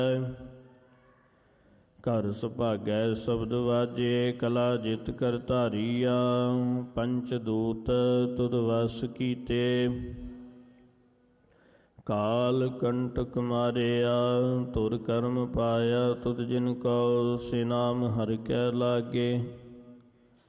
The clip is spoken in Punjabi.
ਘਰ ਸੁਭਾਗੈ ਸ਼ਬਦ ਵਾਜੇ, ਕਲਾ ਜਿਤ ਕਰ ਧਾਰੀਆ। ਪੰਚ ਦੂਤ ਤੁਧ ਵਸ ਕੀਤੇ, ਕਾਲ ਕੰਟਕ ਮਾਰਿਆ। ਤੁਰ ਕਰਮ ਪਾਇਆ ਤੁਧ ਜਿਨ ਕੋ, ਸੇ ਨਾਮ ਹਰਿ ਕੈ ਲਾਗੇ।